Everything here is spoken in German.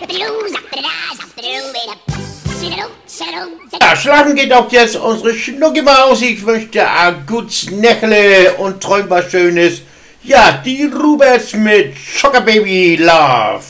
Ja, schlafen geht auch jetzt unsere Schnucki-Maus. Ich wünsche ein gutes Nächle und träum was Schönes. Ja, die Ruberts mit Schocker Baby Love.